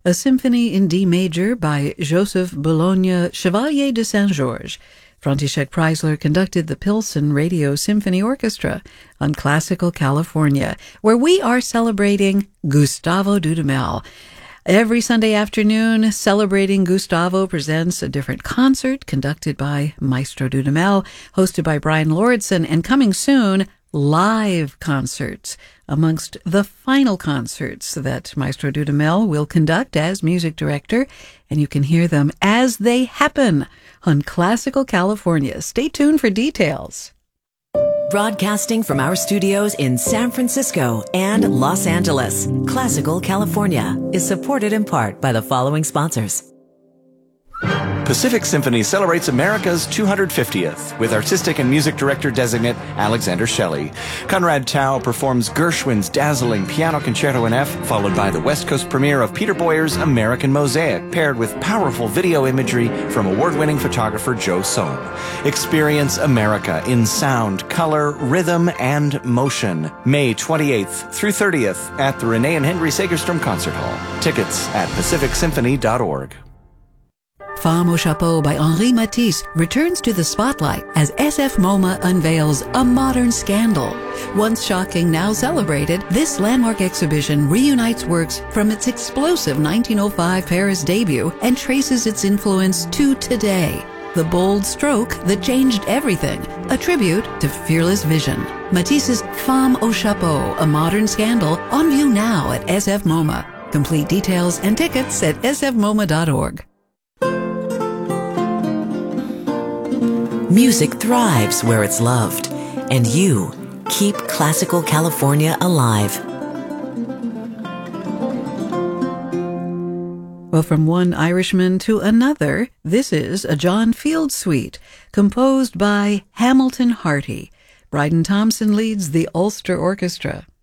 a symphony in D major by Joseph Bologna Chevalier de Saint-Georges. František Preisler conducted the Pilsen Radio Symphony Orchestra on Classical California, where we are celebrating Gustavo Dudamel. Every Sunday afternoon, Celebrating Gustavo presents a different concert conducted by Maestro Dudamel, hosted by Brian Lauritsen, and coming soon, live concerts amongst the final concerts that Maestro Dudamel will conduct as music director, and you can hear them as they happen on Classical California. Stay tuned for details. Broadcasting from our studios in San Francisco and Los Angeles, Classical California is supported in part by the following sponsors. Pacific Symphony celebrates America's 250th with artistic and music director designate Alexander Shelley. Conrad Tao performs Gershwin's dazzling Piano Concerto in F, followed by the West Coast premiere of Peter Boyer's American Mosaic, paired with powerful video imagery from award-winning photographer Joe Sohn. Experience America in sound, color, rhythm, and motion. May 28th through 30th at the Renee and Henry Segerstrom Concert Hall. Tickets at pacificsymphony.org. Femme au Chapeau by Henri Matisse returns to the spotlight as SF MoMA unveils a modern scandal. Once shocking, now celebrated, this landmark exhibition reunites works from its explosive 1905 Paris debut and traces its influence to today. The bold stroke that changed everything, a tribute to fearless vision. Matisse's Femme au Chapeau, a modern scandal, on view now at SF MoMA. Complete details and tickets at sfmoma.org. Music thrives where it's loved, and you keep Classical California alive. Well, from one Irishman to another, this is a John Field suite, composed by Hamilton Harty. Bryden Thompson leads the Ulster Orchestra.